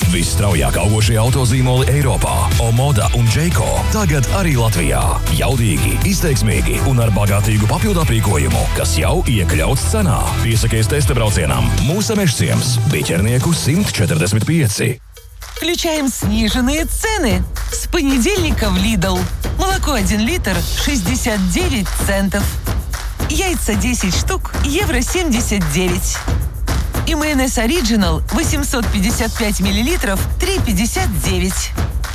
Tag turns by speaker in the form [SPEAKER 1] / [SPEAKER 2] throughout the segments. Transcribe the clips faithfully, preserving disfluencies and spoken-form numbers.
[SPEAKER 1] Visstraujāk augošie autozīmoli Eiropā, Omoda un Jayco, tagad arī Latvijā. Jaudīgi, izteiksmīgi un ar bagātīgu papildu aprīkojumu, kas jau iekļauts cenā. Piesakies testa braucienam Mūsa Mežciems, Biķernieku сто четырдесят пять.
[SPEAKER 2] Включаем сниженные цены. С понедельника в Lidl. Молоко один литр шестьдесят девять центов. Яйца десять штук, евро семьдесят девять. И майонез Original восемьсот пятьдесят пять миллилитров, три пятьдесят девять.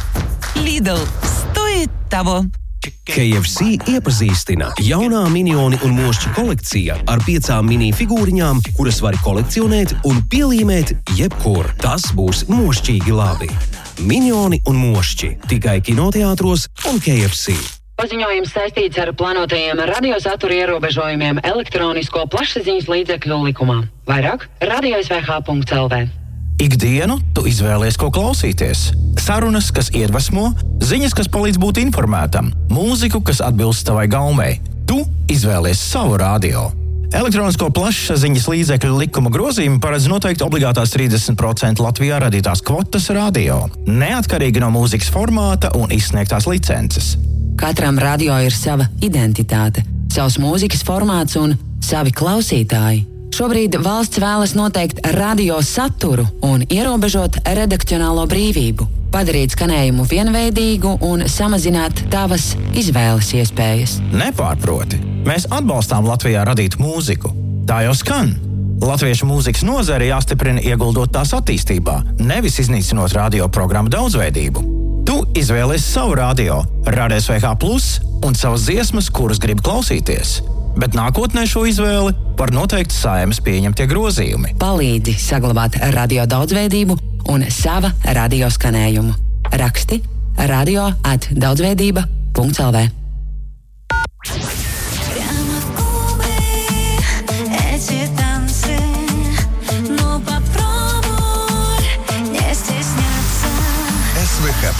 [SPEAKER 2] Lidl. Стоит того.
[SPEAKER 3] K F C iepazīstina jaunā minioni un mošķi kolekcija ar piecām mini figūriņām, kuras var kolekcionēt un pielīmēt jebkur. Tas būs mošķīgi labi. Minioni un mošķi tikai kinoteātros un K F C.
[SPEAKER 4] Paziņojums saistīts ar plānotajiem radiosatura ierobežojumiem elektronisko plašsaziņas līdzekļu likumā. Vairāk radio S V H punkts L V.
[SPEAKER 5] Ikdienu tu izvēlies, ko klausīties. Sarunas, kas iedvesmo, ziņas, kas palīdz būt informētam, mūziku, kas atbilst tavai gaumei. Tu izvēlies savu radio. Elektronisko plašsaziņas līdzekļu likuma grozījumi paredz noteikti obligātās trīsdesmit procenti Latvijā radītās kvotas radio, neatkarīgi no mūzikas formāta un izsniegtās licences.
[SPEAKER 6] Katram radio ir sava identitāte, savs mūzikas formāts un savi klausītāji. Šobrīd valsts vēlas noteikt radio saturu un ierobežot redakcionālo brīvību, padarīt skanējumu vienveidīgu un samazināt tavas izvēles iespējas.
[SPEAKER 5] Nepārproti, mēs atbalstām Latvijā radīt mūziku. Tā jau skan. Latviešu mūzikas nozare jāstiprina ieguldot tās attīstībā, nevis iznīcinot radio programmu daudzveidību. Tu izvēlies savu radio, Radio S V H plus un savas dziesmas, kuras grib klausīties. Bet nākotnē šo izvēli var noteikt Saeimas pieņemtie grozījumi.
[SPEAKER 6] Palīdzi saglabāt radio daudzveidību un sava radio skanējumu. Raksti radio at daudzveidība punkts L V.